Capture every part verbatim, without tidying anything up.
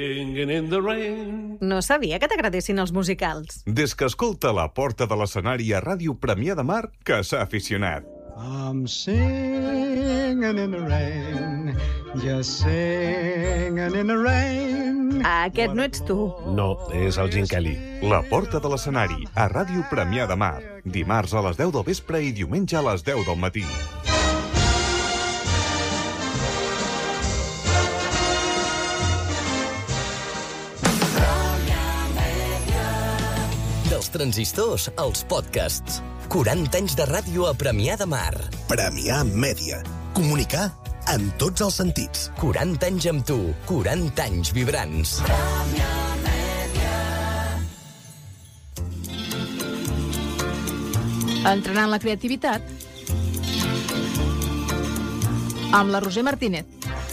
No sabia que t'agradessin els musicals. Des que escolta La Porta de l'Escenari a Ràdio Premià de Mar, que s'ha aficionat. I'm singing in the rain, just singing in the rain. Aquest no ets tu. No, és el Gene Kelly. La Porta de l'Escenari, a Ràdio Premià de Mar. Dimarts a les deu del vespre i diumenge a les deu del matí. Dels transistors als podcasts. quaranta anys de ràdio a Premià de Mar. Premià Mèdia. Comunicar en tots els sentits. quaranta anys amb tu. quaranta anys vibrants. Entrenant la creativitat amb la Roser Martínez.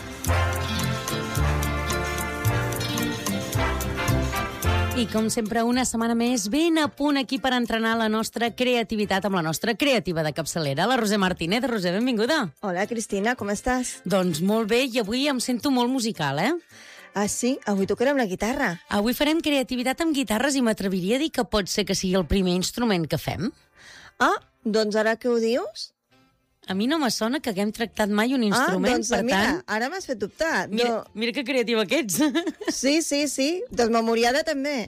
I com sempre, una setmana més, ben a punt aquí per entrenar la nostra creativitat amb la nostra creativa de capçalera, la Roser Martínez. Roser, benvinguda. Hola, Cristina, com estàs? Doncs molt bé, i avui em sento molt musical, eh? Ah, sí? Avui tocarem la guitarra. Avui farem creativitat amb guitarres i m'atreviria a dir que pot ser que sigui el primer instrument que fem. Ah, doncs ara què ho dius? A mi no me sona que haguem tractat mai un instrument, ah, doncs, per mira, tant... ara m'has fet dubtar. Mira, no... mira que creativa que ets. Sí, sí, sí, desmemoriada també.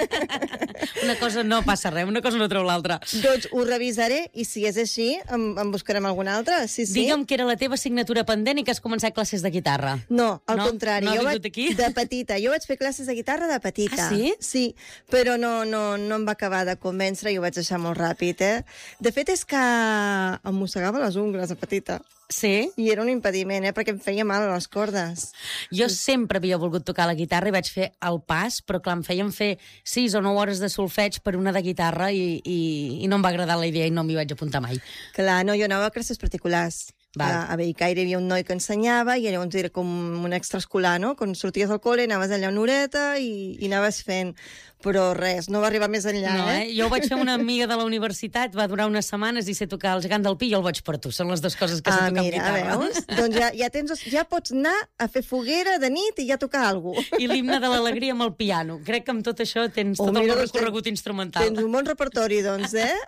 Una cosa no passa res, una cosa no treu l'altra. Doncs ho revisaré i si és així en, en buscarem alguna altra. Sí, sí. Digue'm que era la teva assignatura pendent i que has començat classes de guitarra. No, al no? contrari. No jo ha vaig, aquí? De petita. Jo vaig fer classes de guitarra de petita. Ah, sí? Sí, però no, no, no em va acabar de convèncer i ho vaig deixar molt ràpid, eh? De fet, és que em mossegava les ungles de petita. Sí? I era un impediment, eh? Perquè em feia mal a les cordes. Jo sempre havia volgut tocar la guitarra i vaig fer el pas, però clar, em feien fer sis o nou hores de solfeig per una de guitarra i, i, i no em va agradar la idea i no m'hi vaig apuntar mai. Clar, no, jo anava a classes particulars. Val. A Bellcaire hi havia un noi que ensenyava i llavors era com un extraescolar, no? Quan sorties del col·le anaves allà una horeta i, i anaves fent... Però res, no va arribar més enllà, no, eh? eh? Jo ho vaig fer amb una amiga de la universitat, va durar unes setmanes i sé tocar el gegant del pi i el boig per tu. Són les dues coses que sé ah, tocar mira, amb guitarra. Veus? Doncs ja, ja, tens, ja pots anar a fer foguera de nit i ja tocar alguna cosa. I l'himne de l'alegria amb el piano. Crec que amb tot això tens oh, tot mira, el recorregut tens, instrumental. Tens un bon repertori, doncs, eh?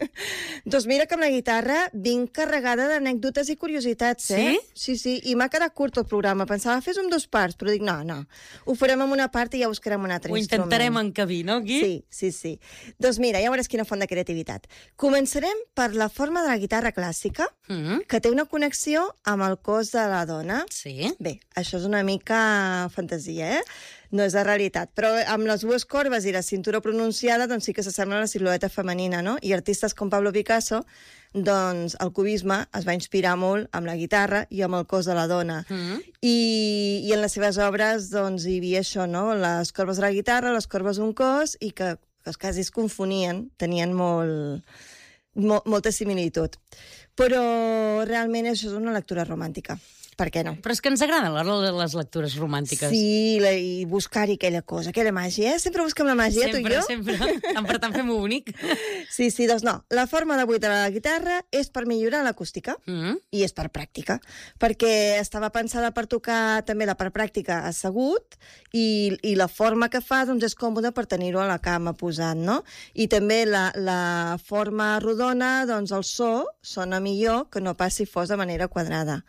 Doncs mira que amb la guitarra vinc carregada d'anècdotes i curiositats, eh? Sí? Sí, sí, i m'ha quedat curt el programa. Pensava fer en dos parts, però dic, no, no. Ho farem en una part i ja buscarem un altre Ho instrument. Ho intentarem encabir, no, aquí? Sí, sí, sí. Doncs mira, ja veuràs quina font de creativitat. Començarem per la forma de la guitarra clàssica, mm-hmm. que té una connexió amb el cos de la dona. Sí. Bé, això és una mica fantasia, eh? No és la realitat, però amb les dues corbes i la cintura pronunciada doncs sí que s'assembla a la silueta femenina, no? I artistes com Pablo Picasso, doncs el cubisme es va inspirar molt amb la guitarra i amb el cos de la dona. Mm-hmm. I, I en les seves obres doncs hi havia això, no? Les corbes de la guitarra, les corbes d'un cos, i que, que quasi es confonien, tenien molt, mo, molta similitud. Però realment això és una lectura romàntica. Per què no? Però és que ens agraden les lectures romàntiques. Sí, la, i buscar-hi aquella cosa, aquella màgia, eh? Sempre busquem la màgia, sempre, tu i jo. Sempre, sempre. Tant per tant fem-ho bonic. Sí, sí, doncs no. La forma de buidar la guitarra és per millorar l'acústica mm-hmm. i és per pràctica, perquè estava pensada per tocar també la part pràctica assegut i, i la forma que fa doncs, és còmoda per tenir-ho a la cama posat, no? I també la, la forma rodona, doncs el so sona millor que no pas si fos de manera quadrada.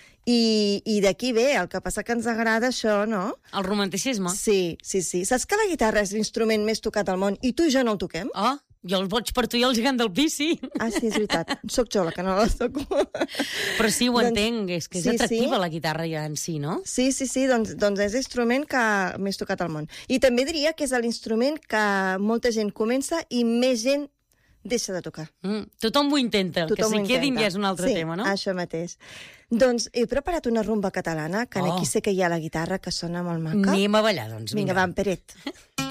I, i d'aquí ve, el que passa que ens agrada això, no? El romanticisme. Sí, sí, sí. Saps que la guitarra és l'instrument més tocat al món i tu i jo no el toquem? Oh, jo el boig per tu i el gegant del pi, sí. Ah, sí, és veritat. Soc jo la que no la toco. Però sí, ho doncs, entenc, és que és sí, atractiva sí. La guitarra ja en si, no? Sí, sí, sí, doncs, doncs és l'instrument que més tocat al món. I també diria que és l'instrument que molta gent comença i més gent deixa de tocar. Mm, tothom ho intenta, tothom que si quedin ja és un altre sí, tema, no? Sí, això mateix. Doncs he preparat una rumba catalana, que oh. aquí sé que hi ha la guitarra, que sona molt maca. Anem a ballar, doncs. Vinga, vinga. va, en Peret.